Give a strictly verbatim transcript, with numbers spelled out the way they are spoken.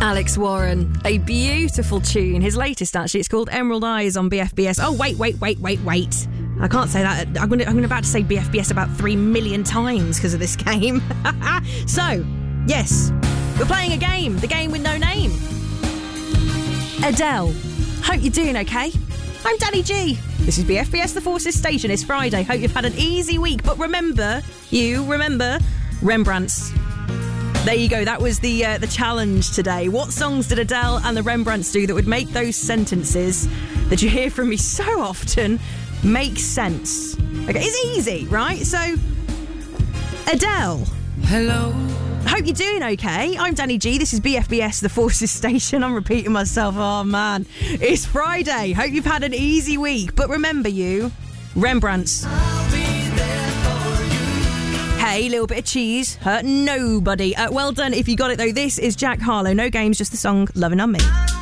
Alex Warren, a beautiful tune. His latest, actually, it's called Emerald Eyes on B F B S. Oh, wait, wait, wait, wait, wait. I can't say that. I'm going to, I'm about to say B F B S about three million times because of this game. So, yes, we're playing a game. The game with no name. Adele. Hope you're doing okay. I'm Danny G. This is B F B S The Forces Station. It's Friday. Hope you've had an easy week. But remember, you remember Rembrandts. There you go. That was the uh, the challenge today. What songs did Adele and the Rembrandts do that would make those sentences that you hear from me so often make sense? Okay, it's easy, right? So, Adele. Hello. Hope you're doing okay. I'm Danny G. This is B F B S The Forces Station. I'm repeating myself. Oh, man. It's Friday. Hope you've had an easy week. But remember you, Rembrandts. I'll be there for you. Hey, little bit of cheese. Hurt nobody. Uh, well done if you got it, though. This is Jack Harlow. No games, just the song Lovin' On Me.